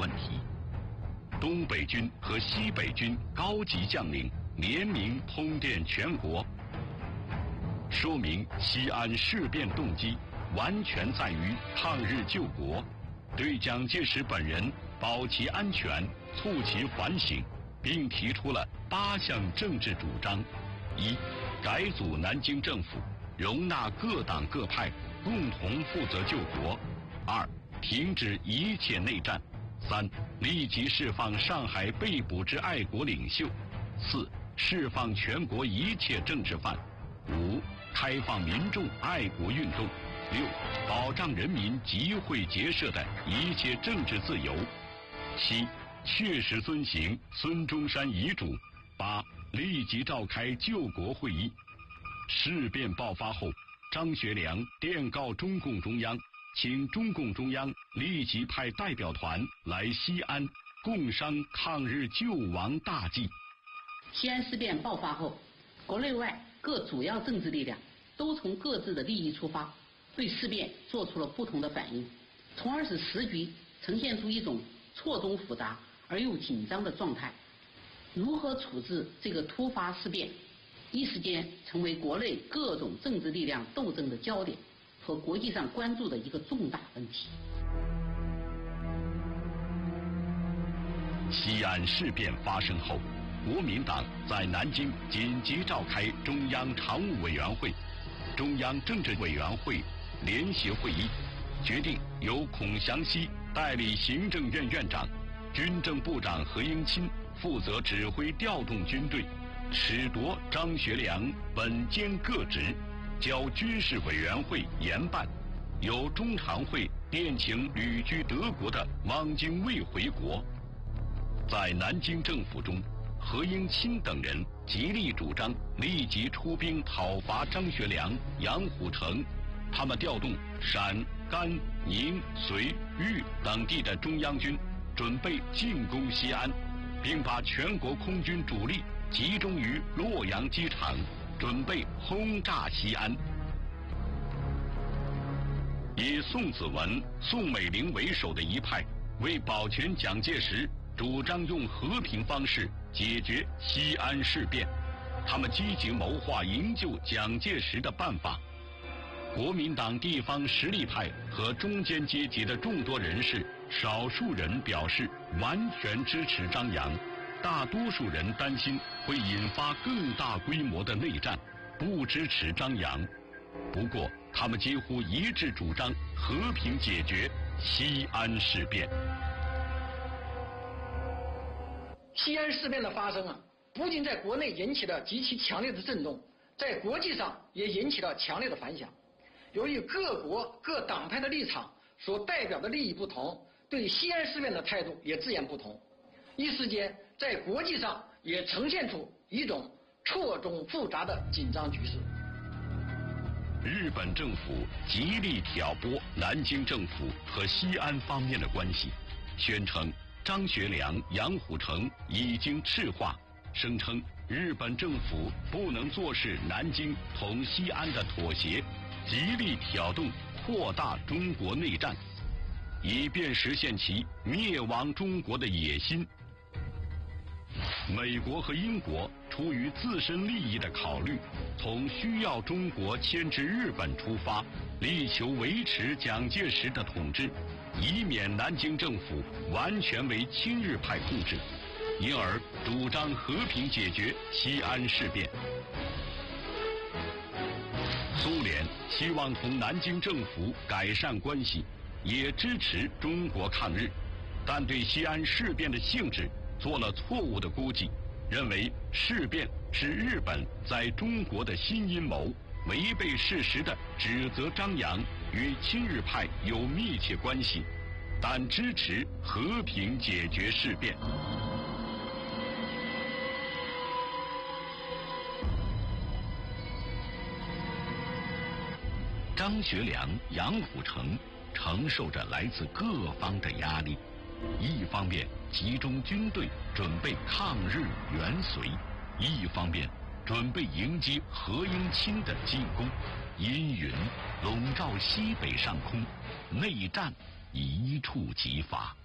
问题。东北军和西北军高级将领联名通电全国，说明西安事变动机完全在于抗日救国，对蒋介石本人保其安全、促其缓醒，并提出了8项政治主张：一、改组南京政府，容纳各党各派共同负责救国；二、停止一切内战；三、立即释放上海被捕之爱国领袖；四、释放全国一切政治犯；五、开放民众爱国运动；六、保障人民集会结社的一切政治自由；七、确实遵行孙中山遗嘱；八、立即召开救国会议。事变爆发后，张学良电告中共中央，请中共中央立即派代表团来西安，共商抗日救亡大计。 西安事变爆发后，国内外各主要政治力量都从各自的利益出发，对事变做出了不同的反应，从而使时局呈现出一种错综复杂而又紧张的状态。如何处置这个突发事变，一时间成为国内各种政治力量斗争的焦点和国际上关注的一个重大问题。 西安事变发生后，国民党在南京紧急召开中央常务委员会、中央政治委员会联席会议，决定由孔祥熙代理行政院院长，军政部长何应钦负责指挥调动军队，褫夺张学良本兼各职，交军事委员会严办，由中常会电请旅居德国的汪精卫回国。在南京政府中，何应钦等人极力主张立即出兵讨伐张学良、杨虎城，他们调动陕、甘、宁、绥、豫等地的中央军，准备进攻西安，并把全国空军主力集中于洛阳机场，准备轰炸西安。以宋子文、宋美龄为首的一派，为保全蒋介石，主张用和平方式解决西安事变，他们积极谋划营救蒋介石的办法。国民党地方实力派和中间阶级的众多人士，少数人表示完全支持张杨，大多数人担心会引发更大规模的内战，不支持张杨。不过，他们几乎一致主张和平解决西安事变。 西安事变的发生不仅在国内引起了极其强烈的震动，在国际上也引起了强烈的反响。由于各国各党派的立场所代表的利益不同，对西安事变的态度也自然不同，一时间在国际上也呈现出一种错综复杂的紧张局势。 日本政府极力挑拨南京政府和西安方面的关系，宣称张学良、杨虎城已经赤化，声称日本政府不能坐视南京同西安的妥协，极力挑动扩大中国内战，以便实现其灭亡中国的野心。美国和英国出于自身利益的考虑，从需要中国牵制日本出发，力求维持蒋介石的统治，以免南京政府完全为亲日派控制，因而主张和平解决西安事变。苏联希望同南京政府改善关系，也支持中国抗日，但对西安事变的性质做了错误的估计，认为事变是日本在中国的新阴谋，违背事实的指责张杨与亲日派有密切关系，但支持和平解决事变。张学良、杨虎城承受着来自各方的压力，一方面集中军队准备抗日援隋，一方面准备迎击何应钦的进攻，阴云笼罩西北上空，内战一触即发。